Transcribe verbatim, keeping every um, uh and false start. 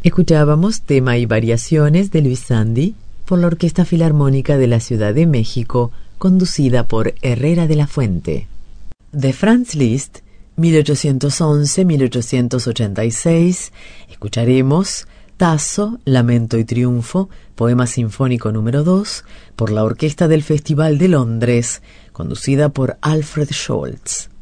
Escuchábamos Tema y Variaciones de Luis Sandy por la Orquesta Filarmónica de la Ciudad de México, conducida por Herrera de la Fuente. De Franz Liszt, mil ochocientos once a mil ochocientos ochenta y seis, escucharemos Tasso, Lamento y Triunfo, poema sinfónico número dos, por la Orquesta del Festival de Londres, conducida por Alfred Scholz.